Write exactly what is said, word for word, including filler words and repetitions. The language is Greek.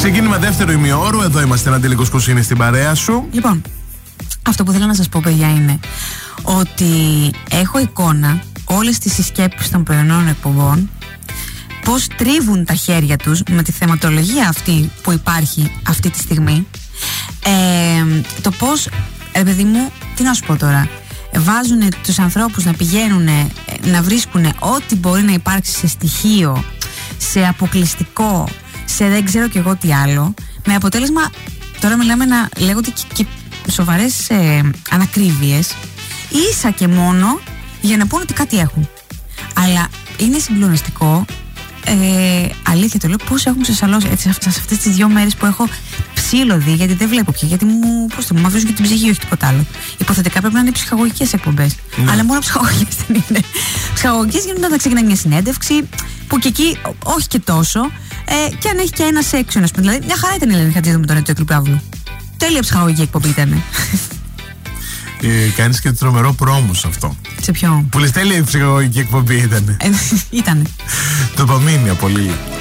Ξεκίνημα δεύτερο ημιώρου. Εδώ είμαστε, Ναντίλη Κοσκουσίνη, στην παρέα σου. Λοιπόν, αυτό που θέλω να σας πω, παιδιά, είναι ότι έχω εικόνα όλες τις συσκέψεις των πρωινών εκπομπών, πώς τρίβουν τα χέρια τους με τη θεματολογία αυτή που υπάρχει αυτή τη στιγμή. Ε, το πώς, ρε παιδί μου, τι να σου πω τώρα, βάζουν τους ανθρώπους να πηγαίνουν να βρίσκουν ό,τι μπορεί να υπάρξει σε στοιχείο, σε αποκλειστικό, σε δεν ξέρω κι εγώ τι άλλο, με αποτέλεσμα, τώρα μιλάμε να λέγονται και, και σοβαρές ε, ανακρίβειες, ίσα και μόνο για να πούνε ότι κάτι έχουν. Αλλά είναι συγκλονιστικό, ε, αλήθεια το λέω, πώς έχουν ξεσαλώσει έτσι, σε αυτές τις δύο μέρες που έχω ψήλο δει, γιατί δεν βλέπω πια, γιατί μου, πώς το μου αφήσουν και την ψυχή, όχι τίποτα άλλο. Υποθετικά πρέπει να είναι ψυχαγωγικές εκπομπές. Ναι. Αλλά μόνο ψυχαγωγικές δεν είναι. Ψυχαγωγικές γίνονται όταν ξεκινάει μια συνέντευξη, που και εκεί όχι και τόσο, ε, και αν έχει και ένα section, ας πούμε. Δηλαδή, μια χαρά ήταν η Ελένη Χατζίδου με τον Ετσόκλου Παύλου. Τέλεια ψυχαγωγική εκπομπή ήταν. Ε, κάνεις και τρομερό πρόμο σε αυτό. Σε ποιο? Που λες τέλεια η ψυχαγωγική εκπομπή ήταν. Ε, ήτανε. Το Παμίνια πολύ.